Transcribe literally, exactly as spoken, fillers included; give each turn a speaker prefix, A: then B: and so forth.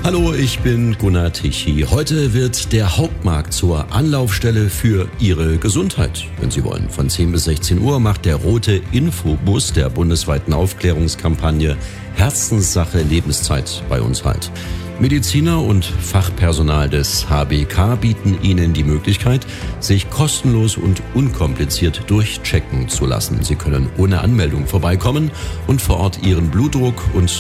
A: Hallo, ich bin Gunnar Tichy. Heute wird der Hauptmarkt zur Anlaufstelle für Ihre Gesundheit, wenn Sie wollen. Von zehn bis sechzehn Uhr macht der rote Infobus der bundesweiten Aufklärungskampagne Herzenssache Lebenszeit bei uns halt. Mediziner und Fachpersonal des H B K bieten Ihnen die Möglichkeit, sich kostenlos und unkompliziert durchchecken zu lassen. Sie können ohne Anmeldung vorbeikommen und vor Ort Ihren Blutdruck und